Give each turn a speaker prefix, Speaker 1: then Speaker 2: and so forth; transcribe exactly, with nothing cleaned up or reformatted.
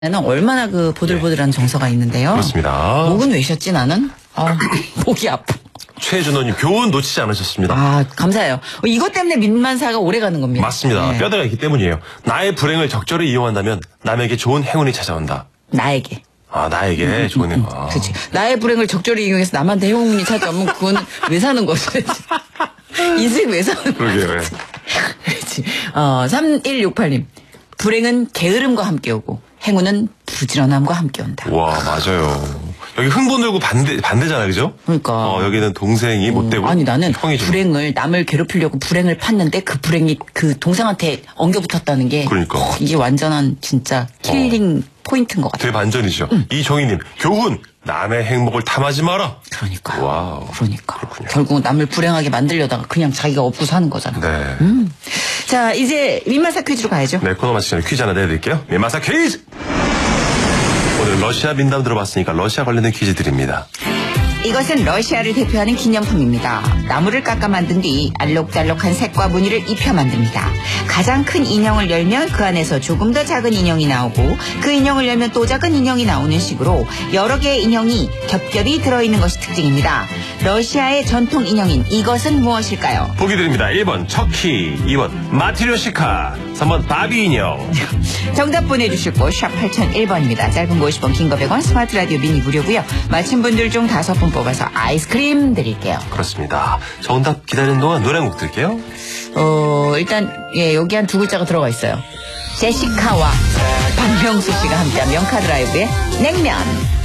Speaker 1: 는 얼마나 그 보들보들한 정서가 있는데요.
Speaker 2: 그렇습니다.
Speaker 1: 목은 왜 쉬었지 나는? 아, 목이 아파.
Speaker 2: 최준호님 교훈 놓치지 않으셨습니다.
Speaker 1: 아, 감사해요. 이것 때문에 민만사가 오래 가는 겁니다.
Speaker 2: 맞습니다.
Speaker 1: 네.
Speaker 2: 뼈대가 있기 때문이에요. 나의 불행을 적절히 이용한다면 남에게 좋은 행운이 찾아온다.
Speaker 1: 나에게.
Speaker 2: 아, 나에게 음, 좋은 행운. 아.
Speaker 1: 그렇지. 나의 불행을 적절히 이용해서 남한테 행운이 찾아오면 그건 왜 사는 거지? 인생 왜 사는 거지?
Speaker 2: 그러게요.
Speaker 1: 그렇지. 어, 삼일육팔 님. 불행은 게으름과 함께 오고 행운은 부지런함과 함께 온다.
Speaker 2: 와, 맞아요. 여기 흥분 들고 반대, 반대잖아요, 그죠?
Speaker 1: 그러니까.
Speaker 2: 어, 여기는 동생이 못 되고.
Speaker 1: 아니, 나는
Speaker 2: 형이 좀.
Speaker 1: 불행을, 남을 괴롭히려고 불행을 팠는데 그 불행이 그 동생한테 엉겨붙었다는 게.
Speaker 2: 그러니까.
Speaker 1: 어, 이게 완전한 진짜 킬링 어. 포인트인 것 같아요.
Speaker 2: 대반전이죠. 응. 이정희님, 교훈! 남의 행복을 탐하지 마라.
Speaker 1: 그러니까.
Speaker 2: 와우.
Speaker 1: 그러니까.
Speaker 2: 그렇군요.
Speaker 1: 결국 남을 불행하게 만들려다가 그냥 자기가 없고 사는 거잖아.
Speaker 2: 네.
Speaker 1: 음. 자, 이제 민마사 퀴즈로 가야죠.
Speaker 2: 네, 코너 마치기 전에 퀴즈 하나 내드릴게요. 민마사 퀴즈! 오늘 러시아 민담 들어봤으니까 러시아 관련된 퀴즈 드립니다.
Speaker 1: 이것은 러시아를 대표하는 기념품입니다. 나무를 깎아 만든 뒤 알록달록한 색과 무늬를 입혀 만듭니다. 가장 큰 인형을 열면 그 안에서 조금 더 작은 인형이 나오고 그 인형을 열면 또 작은 인형이 나오는 식으로 여러 개의 인형이 겹겹이 들어있는 것이 특징입니다. 러시아의 전통 인형인 이것은 무엇일까요?
Speaker 2: 보기 드립니다. 일 번 척키, 이 번 마트리오시카, 삼 번 바비 인형.
Speaker 1: 정답 보내주실 곳 샵 팔공공일 번입니다. 짧은 거 오십 원, 긴 거 백 원, 스마트 라디오 미니 무료고요. 맞힌 분들 중 다섯 분 뽑아서 아이스크림 드릴게요.
Speaker 2: 그렇습니다. 정답 기다리는 동안 노래 한 곡 들게요.
Speaker 1: 어, 일단 예, 여기 한 두 글자가 들어가 있어요. 제시카와 박명수 씨가 함께한 명카드라이브의 냉면.